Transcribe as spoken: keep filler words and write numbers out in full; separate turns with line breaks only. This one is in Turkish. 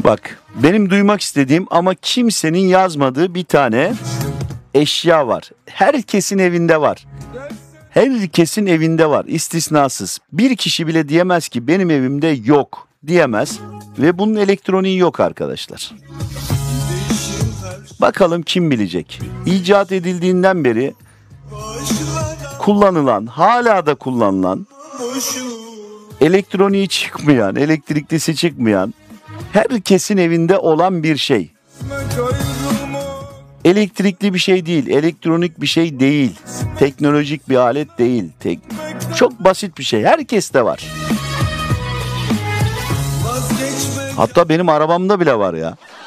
Bak, benim duymak istediğim ama kimsenin yazmadığı bir tane eşya var. Herkesin evinde var. Herkesin evinde var, istisnasız. Bir kişi bile diyemez ki benim evimde yok, diyemez. Ve bunun elektroniği yok arkadaşlar. Bakalım kim bilecek? İcat edildiğinden beri kullanılan, hala da kullanılan, elektroniği çıkmayan, elektriklisi çıkmayan, herkesin evinde olan bir şey. Elektrikli bir şey değil, elektronik bir şey değil, teknolojik bir alet değil. Tek... Çok basit bir şey, herkeste var. Hatta benim arabamda bile var ya.